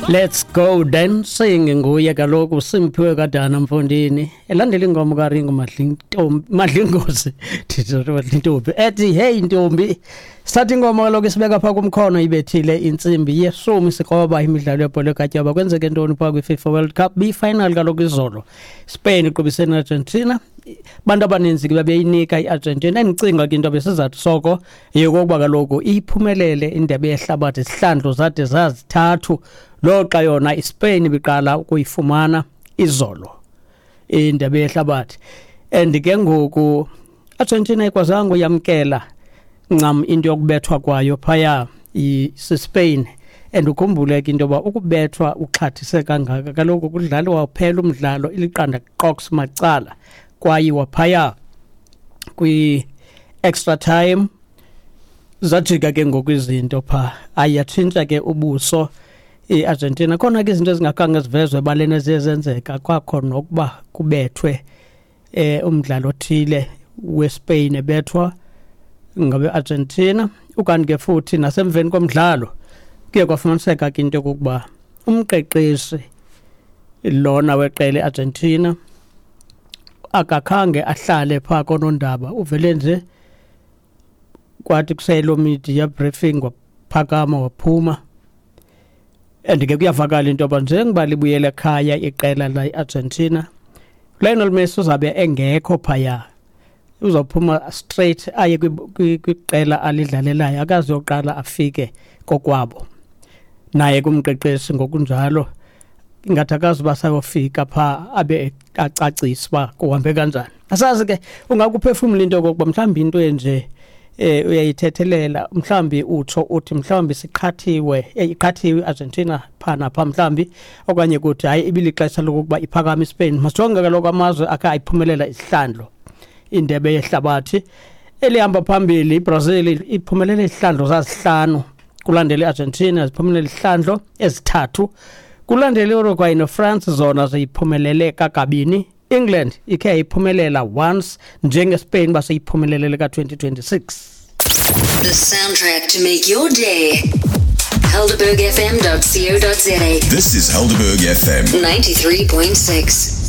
Let's go dancing nguye kaloku Simphiwe Kadana Mfondini elandela ingoma kaRingo Madlingozi Ntombi ethi hey Ntombi start ingoma kaloku sibeka pha kumkhono ibethile intsimbi yesumi sikoba imidlalo yebhola ekhatyaba kwenzeke ntoni pha kwiFIFA World Cup B-final kaloku izolo Spain iqobisene Argentina bantu abaninzi babeyinika iArgentina endicinga ke into besizathu soko yekokuba kaloku iphumelele indebe yehlabathi isihlandlo zade zazithathu loxa yona iSpain biqala ukuyifumana izolo indebe yehlabathi and ke ngoku Argentina ikwazanga uyamkela ncam into yokubethwa kwayo phaya iSpain and ukhumbule ke into ba ukubethwa uxhathise kangaka kaloku kudlala waphela umdlalo iliqanda qox macala kwaye waphaya kwi extra time zajika ke ngokwizinto pha ayatshintsha ke ubuso iArgentina khona ke izinto ezingakhange zivezwe balena ziyenzeka kwakhona nokuba kubethwe umdlalo othile weSpain ebethwa ngabe Argentina ukanti ke futhi nasemveni komdlalo kuye kwafumaniseka ke into yokuba umqeqeshi lona weqele Argentina akakhange ahlale pha konondaba uvele nje kwathi kuselo media briefing waphakama waphuma andike kuyavakala into yoba njengoba libuyele ekhaya iqela la iArgentina Lionel Messi uzabe engekho phaya uzophuma straight aye kwiqela alidlalelayo akazoqala afike kokwabo naye kumqeqeshi ngokunjalo ingathi akazuba sayofika pha abe acaciswa kuhambe kanjani asazi ke ungakuphefumula into kokuba mhlawumbe into enje uyayithethelela mhlawumbe uthi mhlawumbe siqhathiwe iqhathiwe Argentina phana pha mhlawumbe okanye kuthi hayi ibilixesha lokuba iphakama iSpain masijonge kaloku amazwe akhe ayiphumelela isihlandlo indebe yehlabathi elihamba phambili iBrazil iphumelele isihlandlo zazihlanu kulandela iArgentina ziphumelele isihlandlo ezithathu kulandela Uruguay noFrance zona ziyiphumelele kakabini England ikhe yayiphumelela once njengeSpain baseyiphumelele ka2026 The soundtrack to make your day helderbergfm.co.za. This is Helderberg FM 93.6